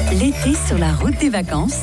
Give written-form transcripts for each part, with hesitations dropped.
L'été sur la route des vacances.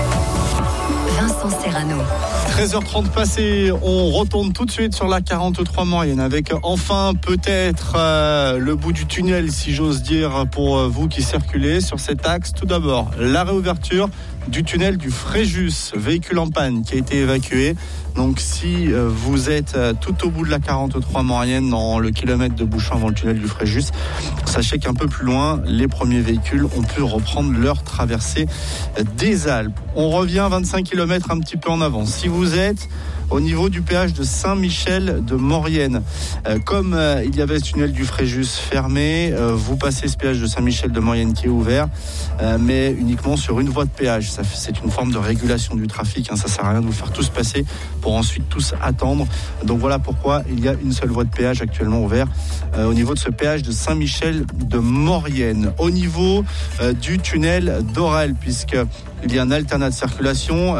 Vincent Serrano. 13h30 passé, on retourne tout de suite sur la 43 Maurienne avec enfin peut-être le bout du tunnel, si j'ose dire, pour vous qui circulez sur cet axe. Tout d'abord, la réouverture du tunnel du Fréjus, véhicule en panne qui a été évacué. Donc si vous êtes tout au bout de la 43 Maurienne, dans le kilomètre de bouchon avant le tunnel du Fréjus, sachez qu'un peu plus loin, les premiers véhicules ont pu reprendre leur traversée des Alpes. On revient 25 km un petit peu en avant. Si vous êtes au niveau du péage de Saint-Michel de Maurienne, comme il y avait ce tunnel du Fréjus fermé, vous passez ce péage de Saint-Michel de Maurienne qui est ouvert, mais uniquement sur une voie de péage. C'est une forme de régulation du trafic, ça sert à rien de vous faire tous passer pour ensuite tous attendre. Donc voilà pourquoi il y a une seule voie de péage actuellement ouverte au niveau de ce péage de Saint-Michel de Maurienne. Au niveau du tunnel d'Orel, puisque il y a un alternat de circulation,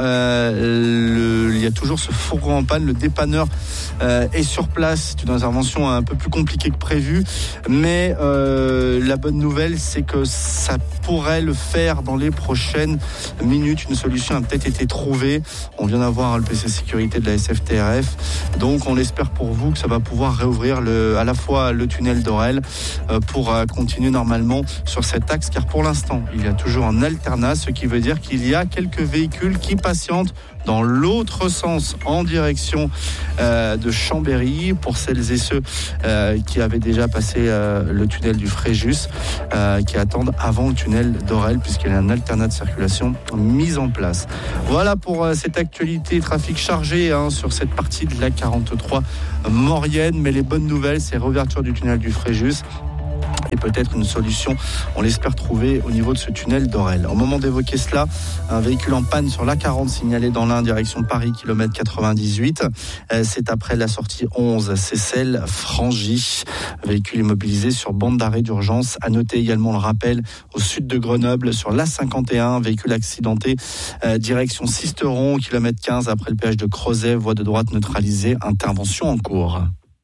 il y a toujours ce fourgon en panne, le dépanneur est sur place. C'est une intervention un peu plus compliquée que prévu, mais la bonne nouvelle, c'est que ça pourrait le faire dans les prochaines minutes. Une solution a peut-être été trouvée. On vient d'avoir le PC sécurité de la SFTRF, donc on espère pour vous que ça va pouvoir réouvrir à la fois le tunnel d'Orel pour continuer normalement sur cet axe, car pour l'instant il y a toujours un alternat, ce qui veut dire qu'il y a quelques véhicules qui patientent dans l'autre sens en direction de Chambéry, pour celles et ceux qui avaient déjà passé le tunnel du Fréjus, qui attendent avant le tunnel d'Orel, puisqu'il y a un alternat de circulation mis en place. Voilà pour cette actualité trafic chargé sur cette partie de la 43 Maurienne, mais les bonnes nouvelles, c'est réouverture du tunnel du Fréjus et peut-être une solution, on l'espère, trouver au niveau de ce tunnel d'Orel. Au moment d'évoquer cela, un véhicule en panne sur l'A40 signalé dans l'Ain, direction Paris, kilomètre 98. C'est après la sortie 11, c'est celle Frangy. Véhicule immobilisé sur bande d'arrêt d'urgence. À noter également le rappel au sud de Grenoble sur l'A51, véhicule accidenté, direction Sisteron, kilomètre 15, après le péage de Crozet, voie de droite neutralisée, intervention en cours.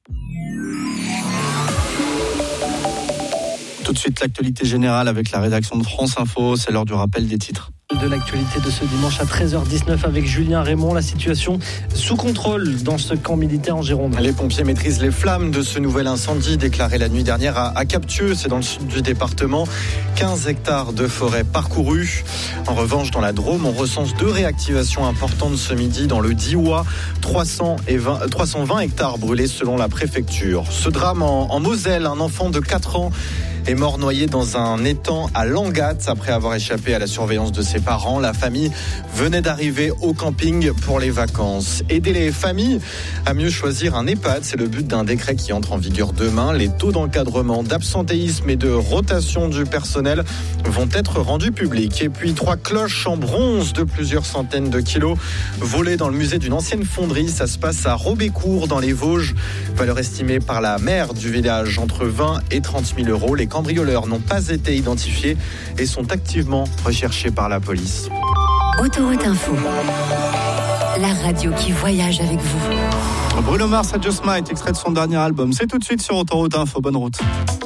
Tout de suite, l'actualité générale avec la rédaction de France Info. C'est l'heure du rappel des titres. De l'actualité de ce dimanche à 13h19 avec Julien Raymond. La situation sous contrôle dans ce camp militaire en Gironde. Les pompiers maîtrisent les flammes de ce nouvel incendie déclaré la nuit dernière à Captieux. C'est dans le sud du département. 15 hectares de forêt parcourus. En revanche, dans la Drôme, on recense 2 réactivations importantes ce midi dans le Diois. 320 hectares brûlés selon la préfecture. Ce drame en Moselle, un enfant de 4 ans est mort noyé dans un étang à Langat après avoir échappé à la surveillance de ses parents. La famille venait d'arriver au camping pour les vacances. Aider les familles à mieux choisir un EHPAD, c'est le but d'un décret qui entre en vigueur demain. Les taux d'encadrement, d'absentéisme et de rotation du personnel vont être rendus publics. Et puis 3 cloches en bronze de plusieurs centaines de kilos volées dans le musée d'une ancienne fonderie. Ça se passe à Robécourt dans les Vosges. Valeur estimée par la maire du village entre 20 et 30 000 euros. Les cambrioleurs n'ont pas été identifiés et sont activement recherchés par la police. Autoroute Info, la radio qui voyage avec vous. Bruno Mars, I Just Might, extrait de son dernier album. C'est tout de suite sur Autoroute Info. Bonne route.